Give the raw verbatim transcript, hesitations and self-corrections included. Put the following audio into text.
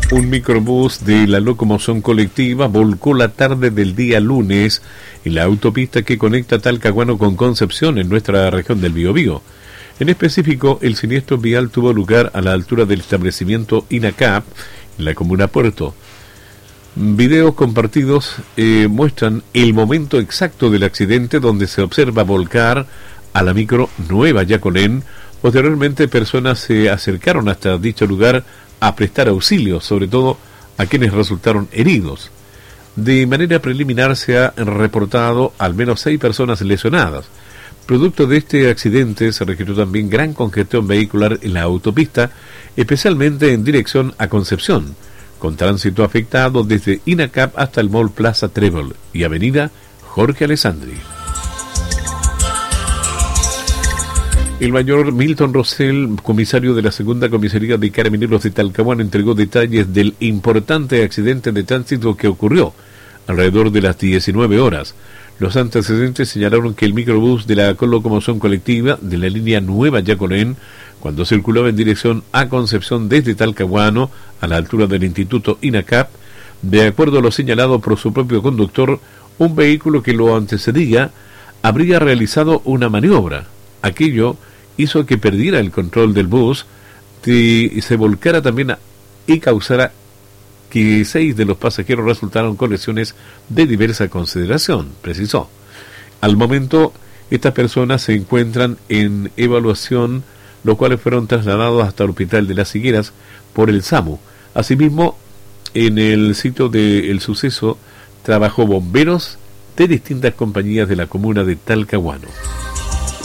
Un microbús de la locomoción colectiva volcó la tarde del día lunes en la autopista que conecta Talcahuano con Concepción en nuestra región del Biobío. En específico, el siniestro vial tuvo lugar a la altura del establecimiento INACAP en la comuna Puerto. Videos compartidos eh, muestran el momento exacto del accidente, donde se observa volcar a la micro Nueva Yacolén. Posteriormente, personas se acercaron hasta dicho lugar a prestar auxilio, sobre todo a quienes resultaron heridos. De manera preliminar se ha reportado al menos seis personas lesionadas. Producto de este accidente se registró también gran congestión vehicular en la autopista, especialmente en dirección a Concepción, con tránsito afectado desde INACAP hasta el Mall Plaza Trébol y Avenida Jorge Alessandri. El mayor Milton Rosell, comisario de la segunda comisaría de Carabineros de Talcahuano, entregó detalles del importante accidente de tránsito que ocurrió alrededor de las diecinueve horas. Los antecedentes señalaron que el microbús de la locomoción colectiva de la línea Nueva Yacolén, cuando circulaba en dirección a Concepción desde Talcahuano, a la altura del Instituto INACAP, de acuerdo a lo señalado por su propio conductor, un vehículo que lo antecedía habría realizado una maniobra. Aquello hizo que perdiera el control del bus y se volcara también a, y causara que seis de los pasajeros resultaron con lesiones de diversa consideración, precisó. Al momento, estas personas se encuentran en evaluación, los cuales fueron trasladados hasta el Hospital de las Higueras por el SAMU. Asimismo, en el sitio del suceso trabajó bomberos de distintas compañías de la comuna de Talcahuano.